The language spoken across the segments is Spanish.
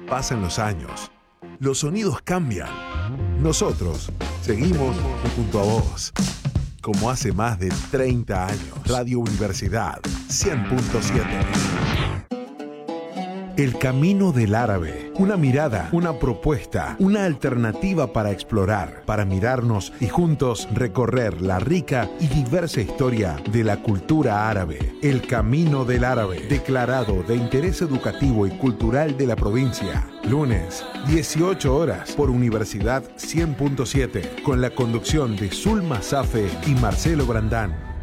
Pasan los años. Los sonidos cambian. Nosotros seguimos junto a vos. Como hace más de 30 años. Radio Universidad 100.7. El Camino del Árabe. Una mirada, una propuesta, una alternativa para explorar, para mirarnos y juntos recorrer la rica y diversa historia de la cultura árabe. El Camino del Árabe, declarado de interés educativo y cultural de la provincia. Lunes, 18 horas, por Universidad 100.7, con la conducción de Zulma Safe y Marcelo Brandán.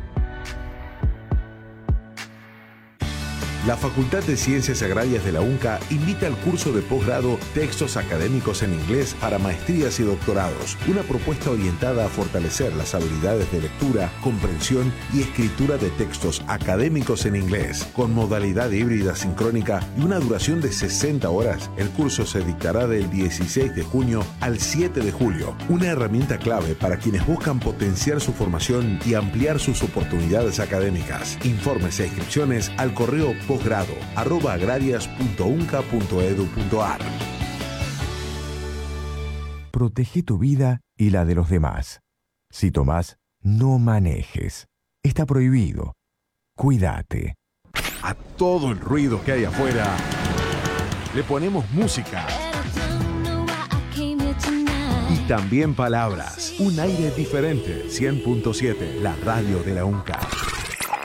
La Facultad de Ciencias Agrarias de la UNCA invita al curso de posgrado Textos Académicos en Inglés para maestrías y doctorados, una propuesta orientada a fortalecer las habilidades de lectura, comprensión y escritura de textos académicos en inglés. Con modalidad híbrida sincrónica y una duración de 60 horas, el curso se dictará del 16 de junio al 7 de julio, una herramienta clave para quienes buscan potenciar su formación y ampliar sus oportunidades académicas. Informes e inscripciones al correo posgrado@agrarias.unca.edu.ar. Protege tu vida y la de los demás. Si tomás, no manejes. Está prohibido. Cuídate. A todo el ruido que hay afuera, le ponemos música. Y también palabras. Un aire diferente. 100.7, la radio de la UNCA.